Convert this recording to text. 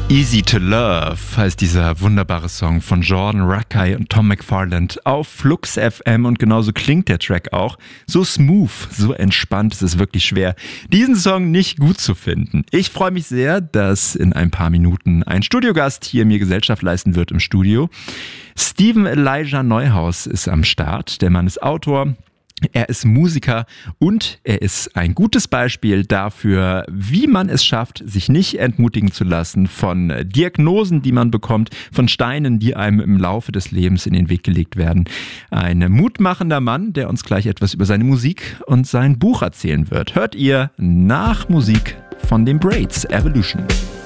Easy to Love heißt dieser wunderbare Song von Jordan Rakei und Tom McFarland auf Flux FM und genauso klingt der Track auch. So smooth, so entspannt, es ist wirklich schwer, diesen Song nicht gut zu finden. Ich freue mich sehr, dass in ein paar Minuten ein Studiogast hier mir Gesellschaft leisten wird im Studio. Steven Elijah Neuhaus ist am Start. Der Mann ist Autor. Er ist Musiker und er ist ein gutes Beispiel dafür, wie man es schafft, sich nicht entmutigen zu lassen von Diagnosen, die man bekommt, von Steinen, die einem im Laufe des Lebens in den Weg gelegt werden. Ein mutmachender Mann, der uns gleich etwas über seine Musik und sein Buch erzählen wird. Hört ihr nach Musik von den Braids, Evolution.